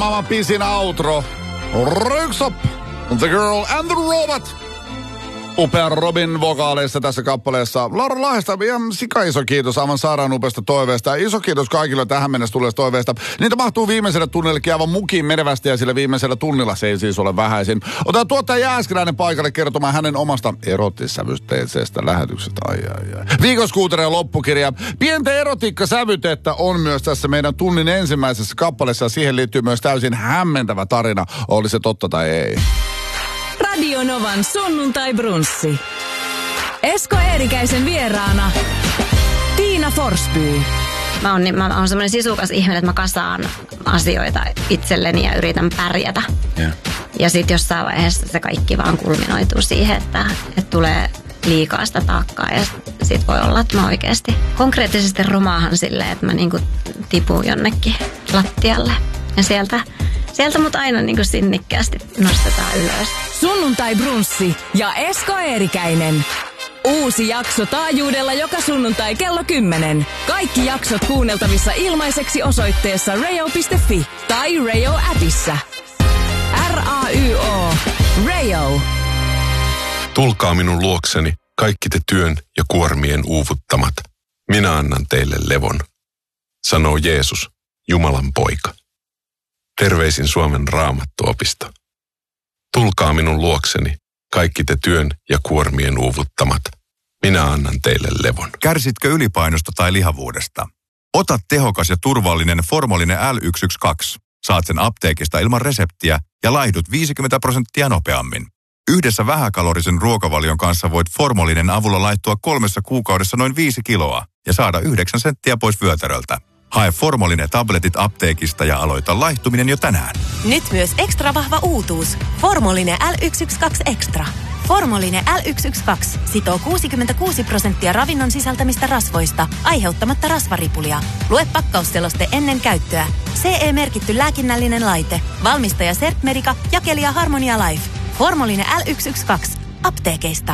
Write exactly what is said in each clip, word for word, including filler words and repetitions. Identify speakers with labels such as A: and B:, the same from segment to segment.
A: Maailman pisin outro. Röyksopp, The Girl and the Robot. Upean Robin vokaaleissa tässä kappaleessa. Laura Lahdesta ihan sika iso kiitos aivan sairaan upeasta toiveesta. Iso kiitos kaikille tähän mennessä tulleesta toiveesta. Niitä mahtuu viimeisellä tunnillekin aivan mukiin menevästi ja sillä viimeisellä tunnilla se ei siis ole vähäisin. Otetaan tuottaja Jääskeläinen paikalle kertomaan hänen omasta erotissävytteisestä lähetyksestä. Ai ai ai. Viikoskuutereen loppukirja. Pientä erotiikkasävytettä on myös tässä meidän tunnin ensimmäisessä kappaleessa. Siihen liittyy myös täysin hämmentävä tarina. Oli se totta tai ei.
B: Radio Novan sunnuntai-brunssi. Esko Eerikäisen vieraana Tiina Forsby.
C: Mä oon, mä oon semmoinen sisukas ihminen, että mä kasaan asioita itselleni ja yritän pärjätä. Yeah. Ja sit jossain vaiheessa se kaikki vaan kulminoituu siihen, että, että tulee liikaa sitä taakkaa. Ja sit voi olla, että mä oikeasti konkreettisesti romaahan silleen, että mä niinku tipun jonnekin lattialle. Ja sieltä... Sieltä mut aina niin kuin sinnikkäästi nostetaan ylös.
B: Sunnuntai-brunssi ja Esko Eerikäinen. Uusi jakso taajuudella joka sunnuntai kello kymmenen. Kaikki jaksot kuunneltavissa ilmaiseksi osoitteessa radio piste fi tai Radio-appissa. R A Y O. Radio.
D: Tulkaa minun luokseni, kaikki te työn ja kuormien uuvuttamat. Minä annan teille levon, sanoo Jeesus, Jumalan poika. Terveisin Suomen Raamattuopisto. Tulkaa minun luokseni, kaikki te työn ja kuormien uuvuttamat. Minä annan teille levon.
E: Kärsitkö ylipainosta tai lihavuudesta? Ota tehokas ja turvallinen Formolinen L yksi yksi kaksi. Saat sen apteekista ilman reseptiä ja laihdut viisikymmentä prosenttia nopeammin. Yhdessä vähäkalorisen ruokavalion kanssa voit Formolinen avulla laittua kolmessa kuukaudessa noin viisi kiloa ja saada yhdeksän senttiä pois vyötäröltä. Hae Formolinen tabletit apteekista ja aloita laihtuminen jo tänään.
F: Nyt myös ekstra vahva uutuus. Formolinen L yksi yksi kaksi Extra. Formolinen L yksi yksi kaksi sitoo kuusikymmentäkuusi prosenttia ravinnon sisältämistä rasvoista, aiheuttamatta rasvaripulia. Lue pakkausseloste ennen käyttöä. C E-merkitty lääkinnällinen laite. Valmistaja Sertmedica, jakelija Harmonia Life. Formolinen L yksi yksi kaksi. Apteekeista.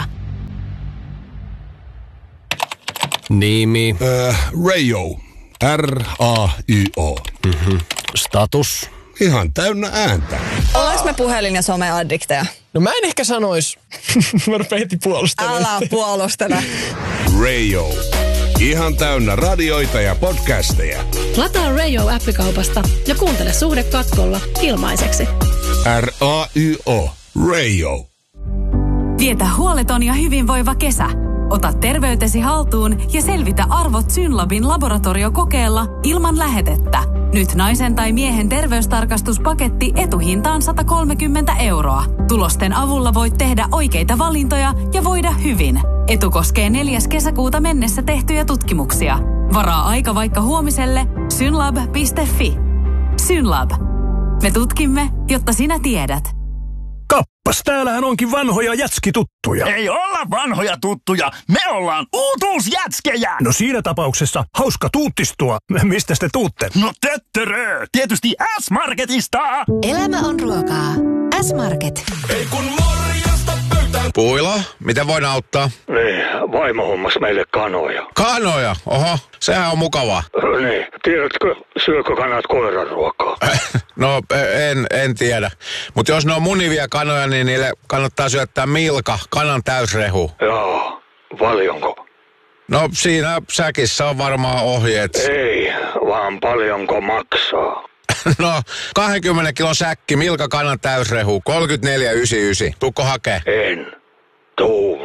G: Nimi.
H: Äh, Rayo. R A Y O.
G: Mm-hmm. Status.
H: Ihan täynnä ääntä.
I: Ollaanko me puhelin- ja someaddikteja?
G: No mä en ehkä sanois. Mä rupean heti puolustelemaan.
I: Älä puolustele.
H: Rayo. Ihan täynnä radioita ja podcasteja.
J: Lataa Rayo-appikaupasta ja kuuntele Suhde katkolla ilmaiseksi.
H: R A Y O. Rayo.
B: Vietä huoleton ja hyvinvoiva kesä. Ota terveytesi haltuun ja selvitä arvot Synlabin laboratoriokokeella ilman lähetettä. Nyt naisen tai miehen terveystarkastuspaketti etuhintaan sata kolmekymmentä euroa. Tulosten avulla voit tehdä oikeita valintoja ja voida hyvin. Etu koskee neljäs kesäkuuta mennessä tehtyjä tutkimuksia. Varaa aika vaikka huomiselle synlab piste fi. Synlab. Me tutkimme, jotta sinä tiedät.
K: Kappas, täällähän onkin vanhoja jätskituttuja.
L: Ei olla vanhoja tuttuja, me ollaan uutuusjätskejä.
K: No siinä tapauksessa hauska tuuttistua. Mistä te tuutte?
L: No töttörö, tietysti S-Marketista.
F: Elämä on ruokaa. S-Market.
H: Ei kun morjasta pöytään.
M: Puila, miten voin auttaa?
N: Niin, vaimo hommas meille kanoja.
M: Kanoja? Oho, sehän on mukavaa.
N: Niin, tiedätkö, syökö kanat koiran ruokaa?
M: No, en, en tiedä. Mutta jos ne on munivia kanoja, niin niille kannattaa syöttää Milka, kanan täysrehu.
N: Joo, paljonko?
M: No, siinä säkissä on varmaan ohjeet.
N: Ei, vaan paljonko maksaa?
M: No, kaksikymmentä kilon säkki, Milka kanan täysrehu, kolmekymmentäneljä yhdeksänkymmentäyhdeksän. Tuukko hakee?
N: En. Tuu.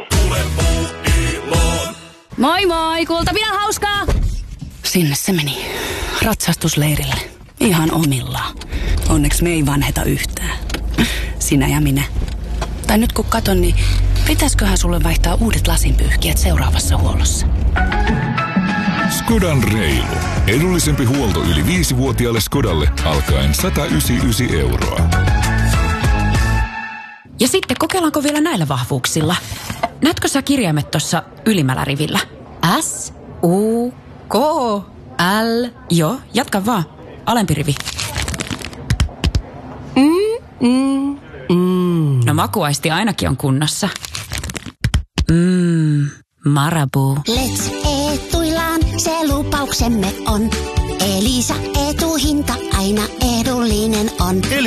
J: Moi moi, kuultavia hauskaa!
O: Sinne se meni. Ratsastusleirille. Ihan omillaan. Onneksi me ei vanheta yhtään. Sinä ja minä. Tai nyt kun katon, niin pitäisköhän sulle vaihtaa uudet lasinpyyhkijät seuraavassa huollossa?
P: Skodan reilu. Edullisempi huolto yli viisivuotiaalle Skodalle alkaen sata yhdeksänkymmentäyhdeksän euroa.
Q: Ja sitten kokeillaanko vielä näillä vahvuuksilla? Näetkö sä kirjaimet tuossa ylimmällä rivillä? S, U, K, L. Joo, jatka vaan. Alempi rivi.
O: Mm, mm, mm.
Q: No makuaisti ainakin on kunnossa. Mmm, Marabou.
R: Let's etuillaan, se lupauksemme on. Elisa, etuhinta aina edullinen on.